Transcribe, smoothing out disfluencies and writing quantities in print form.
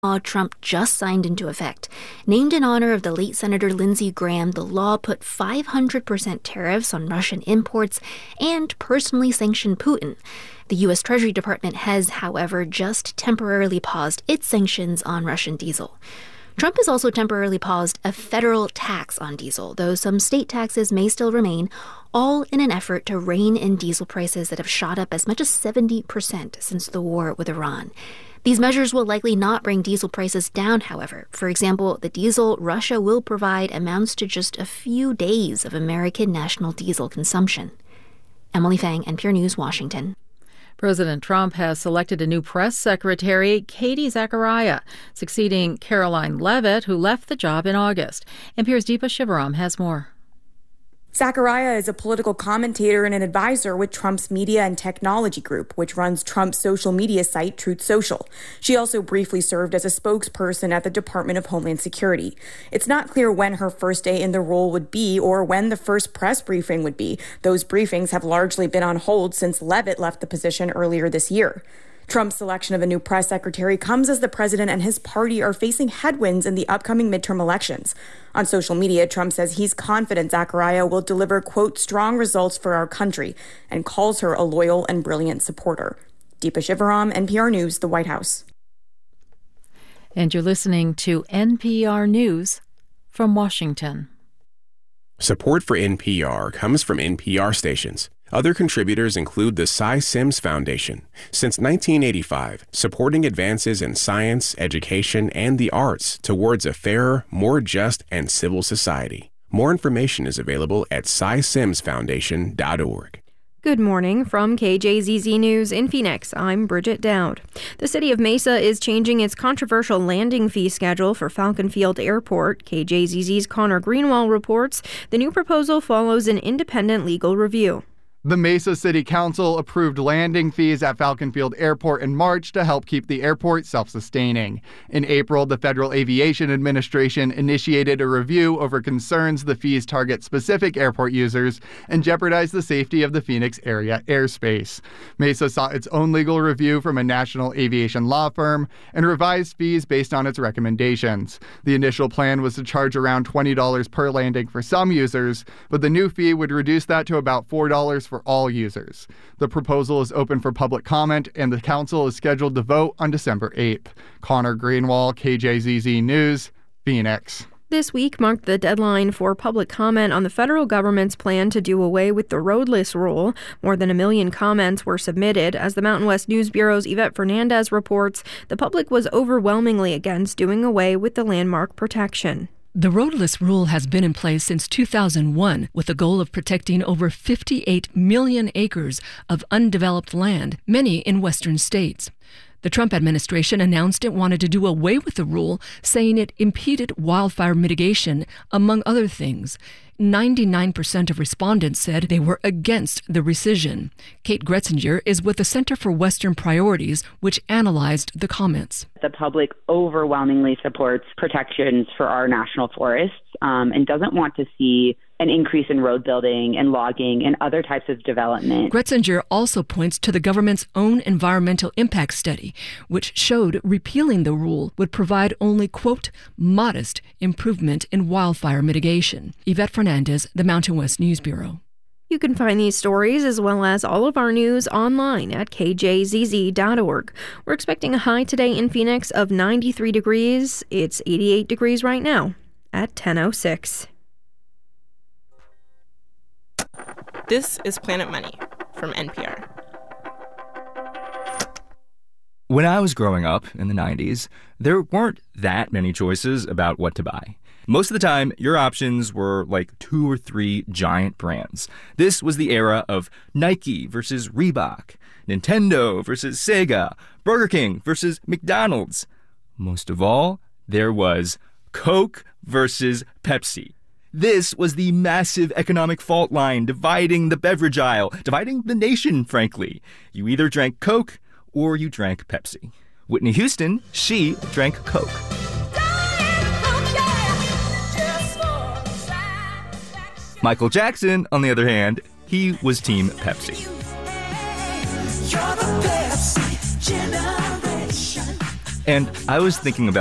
law Trump just signed into effect. Named in honor of the late Senator Lindsey Graham, the law put 500% tariffs on Russian imports and personally sanctioned Putin. The U.S. Treasury Department has, however, just temporarily paused its sanctions on Russian diesel. Trump has also temporarily paused a federal tax on diesel, though some state taxes may still remain, all in an effort to rein in diesel prices that have shot up as much as 70% since the war with Iran. These measures will likely not bring diesel prices down, however. For example, the diesel Russia will provide amounts to just a few days of American national diesel consumption. Emily Fang, NPR News, Washington. President Trump has selected a new press secretary, Katie Zachariah, succeeding Caroline Leavitt, who left the job in August. NPR's Deepa Shivaram has more. Zachariah is a political commentator and an advisor with Trump's media and technology group, which runs Trump's social media site, Truth Social. She also briefly served as a spokesperson at the Department of Homeland Security. It's not clear when her first day in the role would be or when the first press briefing would be. Those briefings have largely been on hold since Leavitt left the position earlier this year. Trump's selection of a new press secretary comes as the president and his party are facing headwinds in the upcoming midterm elections. On social media, Trump says he's confident Zachariah will deliver, quote, strong results for our country, and calls her a loyal and brilliant supporter. Deepa Shivaram, NPR News, the White House. And you're listening to NPR News from Washington. Support for NPR comes from NPR stations. Other contributors include the Cy Sims Foundation. Since 1985, supporting advances in science, education, and the arts towards a fairer, more just, and civil society. More information is available at cysimsfoundation.org. Good morning from KJZZ News in Phoenix. I'm Bridget Dowd. The city of Mesa is changing its controversial landing fee schedule for Falcon Field Airport. KJZZ's Connor Greenwald reports the new proposal follows an independent legal review. The Mesa City Council approved landing fees at Falcon Field Airport in March to help keep the airport self-sustaining. In April, the Federal Aviation Administration initiated a review over concerns the fees target specific airport users and jeopardize the safety of the Phoenix area airspace. Mesa sought its own legal review from a national aviation law firm and revised fees based on its recommendations. The initial plan was to charge around $20 per landing for some users, but the new fee would reduce that to about $4 for all users. The proposal is open for public comment, and the council is scheduled to vote on December 8th. Connor Greenwald, KJZZ News, Phoenix. This week marked the deadline for public comment on the federal government's plan to do away with the roadless rule. More than 1 million comments were submitted. As the Mountain West News Bureau's Yvette Fernandez reports, the public was overwhelmingly against doing away with the landmark protection. The roadless rule has been in place since 2001 with the goal of protecting over 58 million acres of undeveloped land, many in western states. The Trump administration announced it wanted to do away with the rule, saying it impeded wildfire mitigation, among other things. 99% of respondents said they were against the rescission. Kate Gretzinger is with the Center for Western Priorities, which analyzed the comments. The public overwhelmingly supports protections for our national forests and doesn't want to see an increase in road building and logging and other types of development. Gretzinger also points to the government's own environmental impact study, which showed repealing the rule would provide only, quote, modest improvement in wildfire mitigation. Yvette Fernandez, the Mountain West News Bureau. You can find these stories as well as all of our news online at kjzz.org. We're expecting a high today in Phoenix of 93 degrees. It's 88 degrees right now at 10:06. This is Planet Money from NPR. When I was growing up in the 90s, there weren't that many choices about what to buy. Most of the time, your options were like 2 or 3 giant brands. This was the era of Nike versus Reebok, Nintendo versus Sega, Burger King versus McDonald's. Most of all, there was Coke versus Pepsi. This was the massive economic fault line dividing the beverage aisle, dividing the nation, frankly. You either drank Coke or you drank Pepsi. Whitney Houston, she drank Coke. Michael Jackson, on the other hand, he was Team Pepsi. And I was thinking about